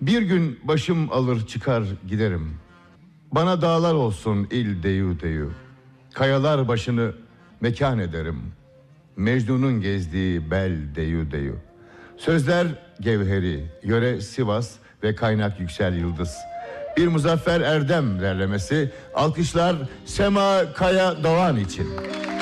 Bir gün başım alır çıkar giderim. Bana dağlar olsun il deyu deyu. Kayalar başını mekan ederim. Mecnun'un gezdiği bel deyu deyu. Sözler Gevheri, yöre Sivas ve kaynak Yüksel Yıldız. Bir Muzaffer Erdem derlemesi, alkışlar Sema Kaya Doğan için.